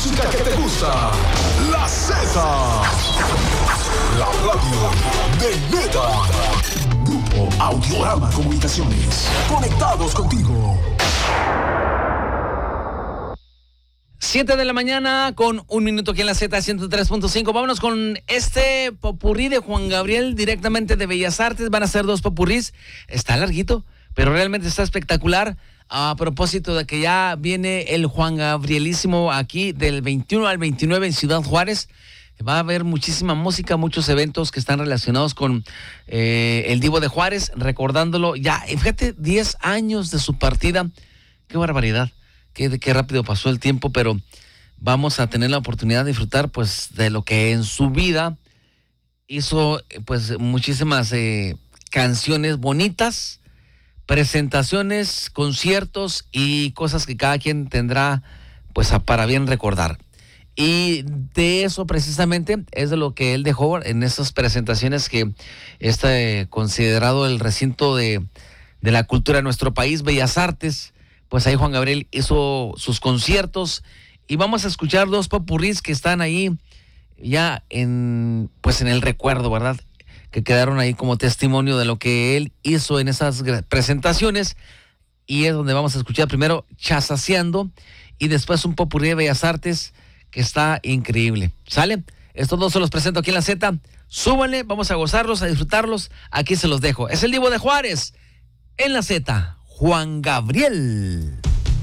música que te gusta. La Z. La radio de Neta. Grupo Audiorama Comunicaciones. Conectados contigo. 7 de la mañana con 1 minuto aquí en la Z 103.5. Vámonos con este popurrí de Juan Gabriel directamente de Bellas Artes. Van a ser 2 popurrís. Está larguito, pero realmente está espectacular. A propósito de que ya viene el Juan Gabrielísimo aquí del 21 al 29 en Ciudad Juárez. Va a haber muchísima música, muchos eventos que están relacionados con el Divo de Juárez, recordándolo ya, fíjate, 10 años de su partida. Qué barbaridad, qué rápido pasó el tiempo, pero vamos a tener la oportunidad de disfrutar pues de lo que en su vida hizo, pues muchísimas canciones bonitas, presentaciones, conciertos y cosas que cada quien tendrá pues para bien recordar. Y de eso precisamente es de lo que él dejó en esas presentaciones que está considerado el recinto de la cultura de nuestro país, Bellas Artes. Pues ahí Juan Gabriel hizo sus conciertos y vamos a escuchar 2 popurrís que están ahí ya en el recuerdo, ¿verdad? Que quedaron ahí como testimonio de lo que él hizo en esas presentaciones, y es donde vamos a escuchar primero Chasaseando y después un popurrí de Bellas Artes que está increíble. ¿Sale? Estos 2 se los presento aquí en la Z. Súbanle, vamos a gozarlos, a disfrutarlos. Aquí se los dejo. Es el Divo de Juárez en la Z. Juan Gabriel.